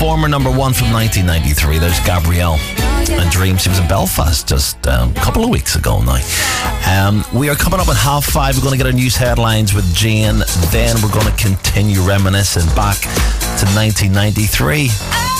former number one from 1993. There's Gabrielle and Dreams. She was in Belfast just a couple of weeks ago now. We are coming up at 5:30. We're going to get our news headlines with Jane. Then we're going to continue reminiscing back to 1993.